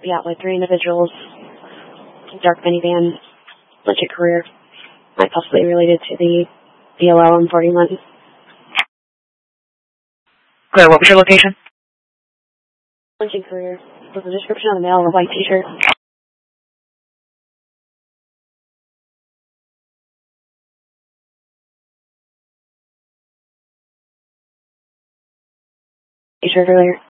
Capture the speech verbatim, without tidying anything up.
Yeah, with three individuals, dark minivan, legit career, might possibly related to the B L L M forty-one. Clear, what was your location? Legit career. Was the description on the male in a white t-shirt? T-shirt earlier.